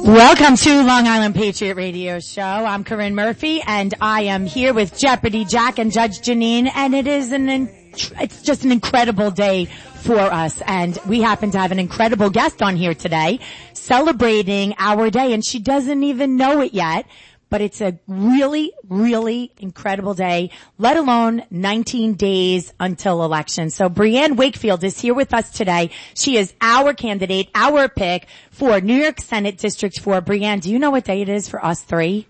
Welcome to Long Island Patriot Radio Show. I'm Corinne Murphy, and I am here with Jeopardy Jack and Judge Janine, and it's just an incredible day for us, and we happen to have an incredible guest on here today celebrating our day, and she doesn't even know it yet. But it's a really, really incredible day, let alone 19 days until election. So Breanne Wakefield is here with us today. She is our candidate, our pick for New York Senate District 4. Breanne, do you know what day it is for us three?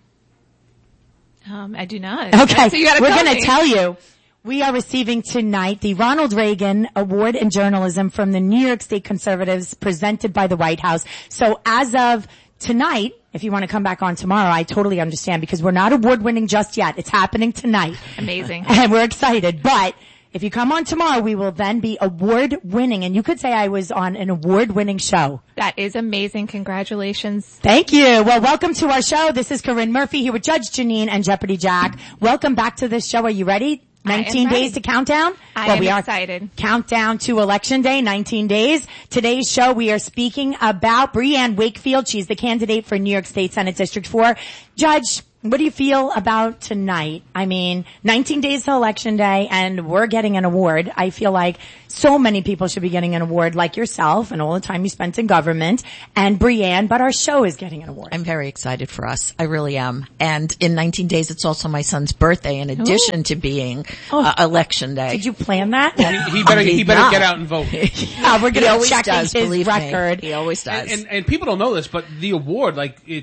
I do not. Okay, so we're going to tell you. We are receiving tonight the Ronald Reagan Award in Journalism from the New York State Conservatives presented by the White House. So as of tonight, if you want to come back on tomorrow, I totally understand because we're not award-winning just yet. It's happening tonight. Amazing. And we're excited. But if you come on tomorrow, we will then be award-winning. And you could say I was on an award-winning show. That is amazing. Congratulations. Thank you. Well, welcome to our show. This is Corinne Murphy here with Judge Janine and Jeopardy Jack. Welcome back to this show. Are you ready? 19 days to countdown? I am excited. Countdown to Election Day, 19 days. Today's show, we are speaking about Breanne Wakefield. She's the candidate for New York State Senate District 4. Judge, what do you feel about tonight? I mean, 19 days to Election Day, and we're getting an award. I feel like so many people should be getting an award, like yourself and all the time you spent in government, and Breanne, but our show is getting an award. I'm very excited for us. I really am. And in 19 days, it's also my son's birthday in addition to being Election Day. Did you plan that? He better get out and vote. We're going to check his record. He always does. And people don't know this, but the award,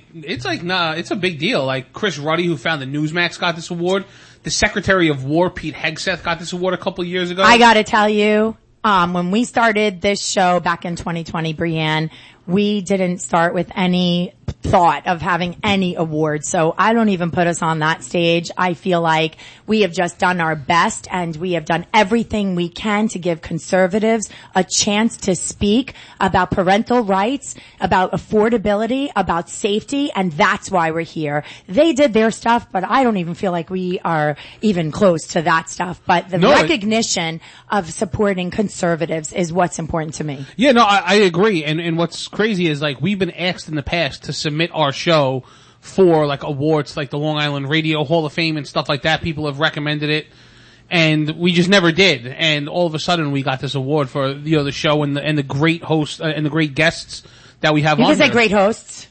it's a big deal. Like Chris Ruddy, who founded Newsmax, got this award. The Secretary of War, Pete Hegseth, got this award a couple of years ago. I gotta tell you, when we started this show back in 2020, Breanne, we didn't start with any thought of having any awards. So I don't even put us on that stage. I feel like we have just done our best and we have done everything we can to give conservatives a chance to speak about parental rights, about affordability, about safety, and that's why we're here. They did their stuff, but I don't even feel like we are even close to that stuff. But the recognition of supporting conservatives is what's important to me. Yeah, no, I agree. And what's crazy is like we've been asked in the past to submit our show for like awards like the Long Island Radio Hall of Fame and stuff like that. People have recommended it and we just never did. And all of a sudden we got this award for, the show and the great hosts and the great guests that we have on. You could say great hosts.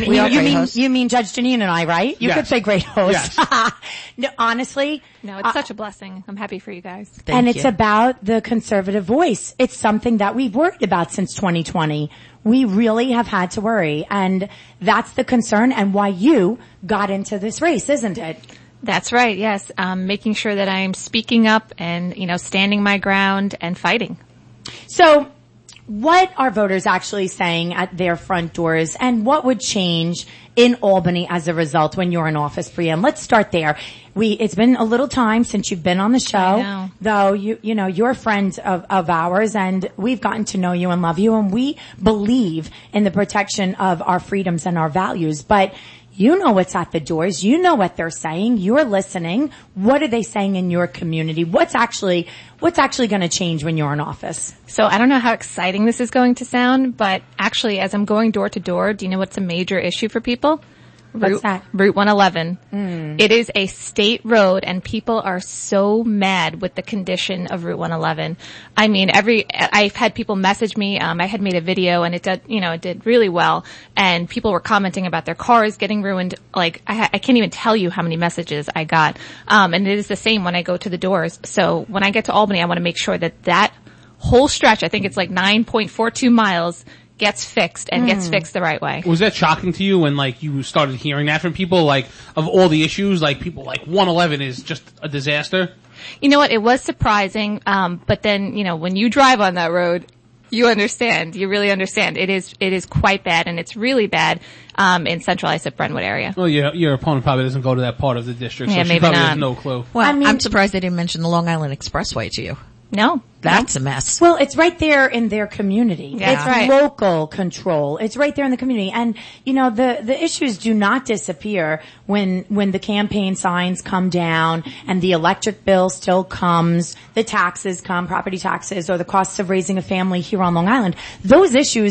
You mean Judge Janine and I, right? You could say great hosts. Yes. No, honestly. No, it's such a blessing. I'm happy for you guys. Thank you. It's about the conservative voice. It's something that we've worried about since 2020. We really have had to worry, and that's the concern and why you got into this race, isn't it? That's right, yes. Making sure that I'm speaking up and, standing my ground and fighting. So, what are voters actually saying at their front doors, and what would change in Albany as a result when you're in office, Breanne? Let's start there. It's been a little time since you've been on the show, though you're a friend of ours, and we've gotten to know you and love you, and we believe in the protection of our freedoms and our values. But you know what's at the doors. You know what they're saying. You're listening. What are they saying in your community? What's actually going to change when you're in office? So I don't know how exciting this is going to sound, but actually as I'm going door to door, do you know what's a major issue for people? What's that? Route 111. It is a state road and people are so mad with the condition of Route 111. I mean, I've had people message me, I had made a video and it did really well and people were commenting about their cars getting ruined. Like, I can't even tell you how many messages I got. And it is the same when I go to the doors. So when I get to Albany, I want to make sure that whole stretch, I think it's like 9.42 miles, gets fixed and gets fixed the right way. Was that shocking to you when you started hearing that from people, of all the issues, people 111 is just a disaster? You know what? It was surprising. But then, when you drive on that road, you understand. You really understand. It is quite bad and it's really bad, in central Islip Brentwood area. Well, your opponent probably doesn't go to that part of the district, so yeah, she probably has no clue. Well, I'm surprised they didn't mention the Long Island Expressway to you. No. That's a mess. Well, it's right there in their community. Yeah. It's right. Local control. It's right there in the community. And, the issues do not disappear when the campaign signs come down and the electric bill still comes, the taxes come, property taxes, or the costs of raising a family here on Long Island. Those issues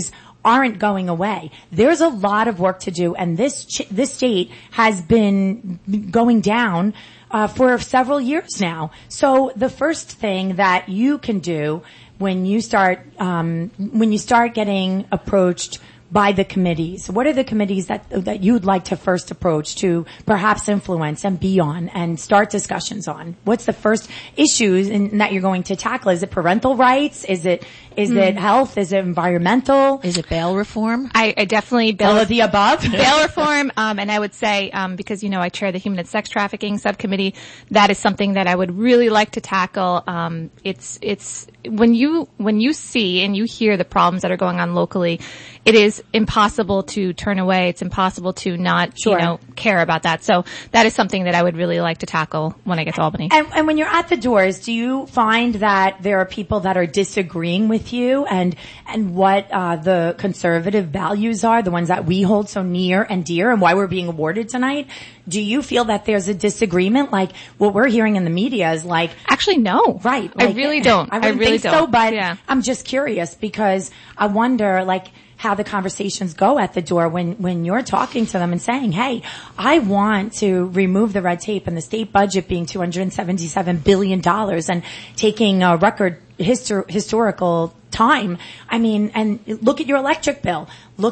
aren't going away. There's a lot of work to do, and this state has been going down for several years now. So the first thing that you can do when you start getting approached by the committees, what are the committees that you'd like to first approach to perhaps influence and be on and start discussions on? What's the first issues that you're going to tackle? Is it parental rights? Is it health? Is it environmental? Is it bail reform? I definitely All of the above? bail reform, and I would say, because, I chair the Human and Sex Trafficking Subcommittee, that is something that I would really like to tackle. It's when you see and you hear the problems that are going on locally, it is impossible to turn away. It's impossible to not, care about that. So that is something that I would really like to tackle when I get to Albany. And when you're at the doors, do you find that there are people that are disagreeing with you and what the conservative values are, the ones that we hold so near and dear, and why we're being awarded tonight? Do you feel that there's a disagreement? Like what we're hearing in the media is like, actually, no. Right. I really don't. I really think don't. So, but I'm just curious because I wonder, how the conversations go at the door when you're talking to them and saying, hey, I want to remove the red tape and the state budget being $277 billion and taking a record historical time. I mean, and look at your electric bill.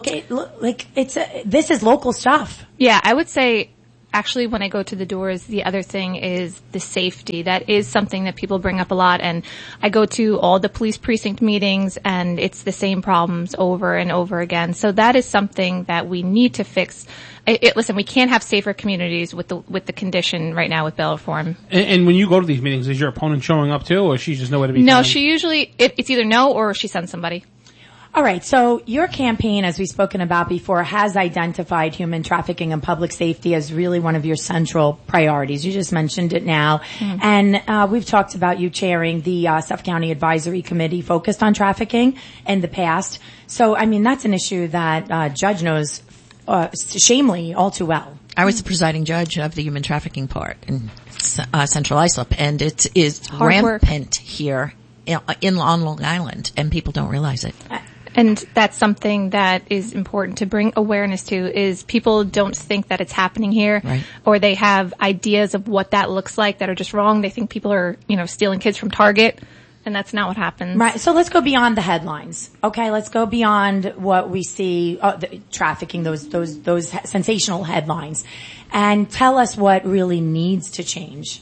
This is local stuff. Yeah, I would say, actually, when I go to the doors, the other thing is the safety. That is something that people bring up a lot. And I go to all the police precinct meetings, and it's the same problems over and over again. So that is something that we need to fix. Listen, we can't have safer communities with the condition right now with bail reform. And when you go to these meetings, is your opponent showing up too, or she's just nowhere to be found? No, she usually, it's either no or she sends somebody. All right. So your campaign, as we've spoken about before, has identified human trafficking and public safety as really one of your central priorities. You just mentioned it now. Mm-hmm. And we've talked about you chairing the Suffolk County Advisory Committee focused on trafficking in the past. So, I mean, that's an issue that Judge knows shamefully all too well. I was the presiding judge of the human trafficking part in Central Islip, and it is rampant here on Long Island, and people don't realize it. And that's something that is important to bring awareness to, is people don't think that it's happening here, right, or they have ideas of what that looks like that are just wrong. They think people are, stealing kids from Target, and that's not what happens. Right. So let's go beyond the headlines. Okay, let's go beyond what we see, the trafficking, those sensational headlines, and tell us what really needs to change.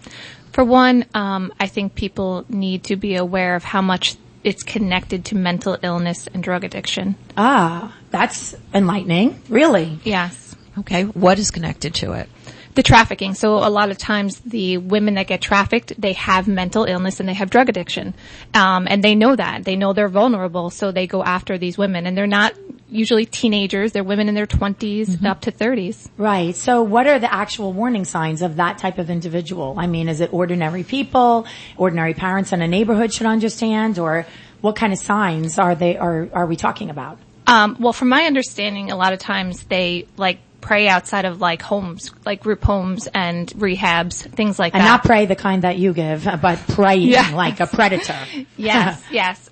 For one, I think people need to be aware of how much it's connected to mental illness and drug addiction. Ah, that's enlightening. Really? Yes. Okay. What is connected to it? The trafficking. So a lot of times the women that get trafficked, they have mental illness and they have drug addiction. And they know that. They know they're vulnerable, so they go after these women. And they're not usually teenagers. They're women in their 20s up to 30s. Right. So what are the actual warning signs of that type of individual? I mean, is it ordinary people, ordinary parents in a neighborhood should understand, or what kind of signs are we talking about? Well, from my understanding, a lot of times they prey outside of homes, like group homes and rehabs, things like that. And not prey the kind that you give, but preying like a predator. Yes, yes.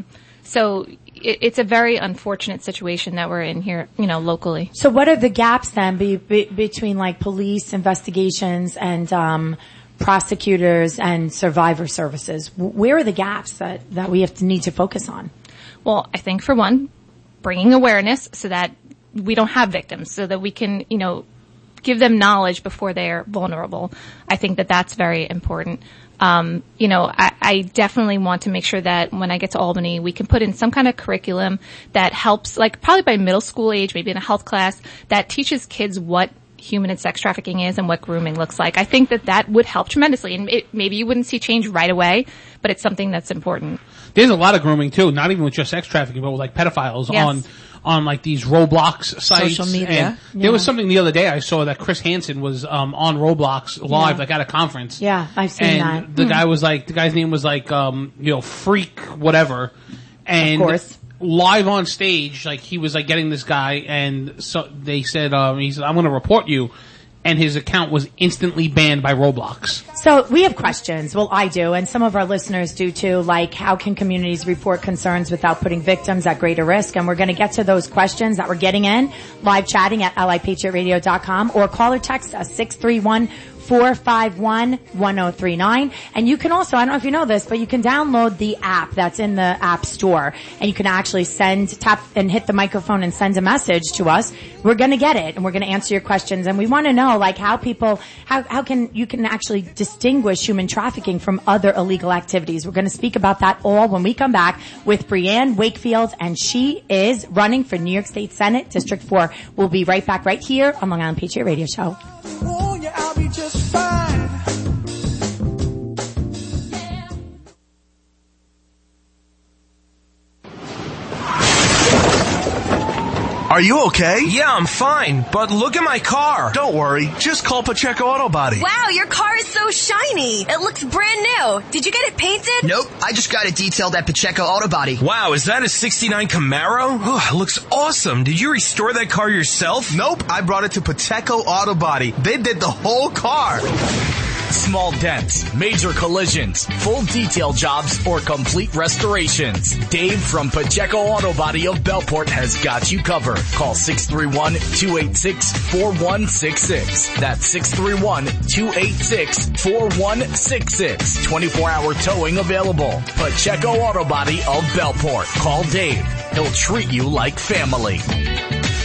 So it's a very unfortunate situation that we're in here, locally. So what are the gaps then between police investigations and prosecutors and survivor services? Where are the gaps that we need to focus on? Well, I think for one, bringing awareness so that we don't have victims, so that we can, give them knowledge before they're vulnerable. I think that that's very important. I definitely want to make sure that when I get to Albany, we can put in some kind of curriculum that helps, probably by middle school age, maybe in a health class, that teaches kids what human and sex trafficking is and what grooming looks like. I think that would help tremendously. And maybe you wouldn't see change right away, but it's something that's important. There's a lot of grooming too, not even with just sex trafficking, but with pedophiles on these Roblox sites. Social media. And there was something the other day I saw that Chris Hansen was on Roblox live, at a conference. Yeah, I've seen that. And the guy was the guy's name was Freak whatever. And of course. Live on stage, he was getting this guy, and so they said, he said, I'm going to report you. and his account was instantly banned by Roblox. So we have questions. Well, I do, and some of our listeners do too, like how can communities report concerns without putting victims at greater risk? And we're going to get to those questions that we're getting in, live chatting at lipatriotradio.com, or call or text us 631-451-1039. And you can also, I don't know if you know this, but you can download the app that's in the App Store, and you can actually tap and hit the microphone and send a message to us. We're going to get it, and we're going to answer your questions. And we want to know, like, how you can actually distinguish human trafficking from other illegal activities. We're going to speak about that all when we come back with Breanne Wakefield, and she is running for New York State Senate, District 4. We'll be right back right here on Long Island Patriot Radio Show. I'll be just fine. Are you okay? Yeah, I'm fine, but look at my car. Don't worry, just call Pacheco Auto Body. Wow, your car is so shiny. It looks brand new. Did you get it painted? Nope, I just got it detailed at Pacheco Auto Body. Wow, is that a 69 Camaro? Oh, it looks awesome. Did you restore that car yourself? Nope, I brought it to Pacheco Auto Body. They did the whole car. Small dents, major collisions, full detail jobs, or complete restorations. Dave from Pacheco Auto Body of Bellport has got you covered. Call 631-286-4166. That's 631-286-4166. 24-hour towing available. Pacheco Auto Body of Bellport. Call Dave. He'll treat you like family.